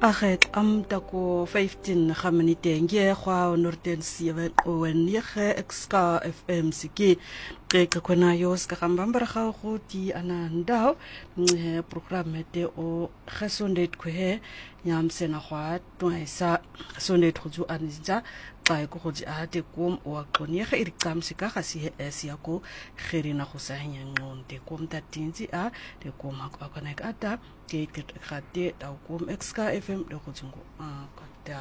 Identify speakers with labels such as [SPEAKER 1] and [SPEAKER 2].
[SPEAKER 1] Aghet tako 15 minute nge kwa Norden 7 owen yege XK FM siki ke kona yos ka kambambara go ti anandao programme te o gesondheid kwe nyam sena kwa twaisa gesondheid go anija ba go di ate kom o qonye ge iricam sika ga si es ya ko gerina go sa nyanqonde kom tatinzi a de kom ha kwa kana ka ta ke khate ta kom XK FM de go tsingo